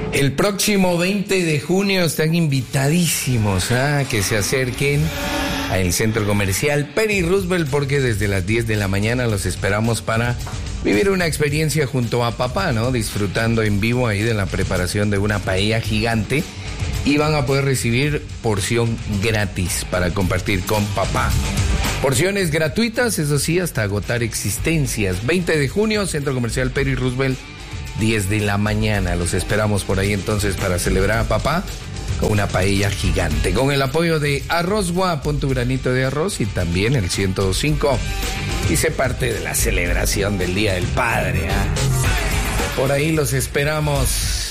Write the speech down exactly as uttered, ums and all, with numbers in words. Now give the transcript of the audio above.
El próximo veinte de junio están invitadísimos a que se acerquen al Centro Comercial Peri Roosevelt, porque desde las diez de la mañana los esperamos para vivir una experiencia junto a papá, ¿no? Disfrutando en vivo ahí de la preparación de una paella gigante, y van a poder recibir porción gratis para compartir con papá. Porciones gratuitas, eso sí, hasta agotar existencias. veinte de junio, Centro Comercial Peri Roosevelt, diez de la mañana. Los esperamos por ahí entonces para celebrar a papá con una paella gigante. Con el apoyo de Arroz Gua, pon tu granito de arroz, y también el ciento dos punto cinco. Hice parte de la celebración del Día del Padre, ¿eh? Por ahí los esperamos.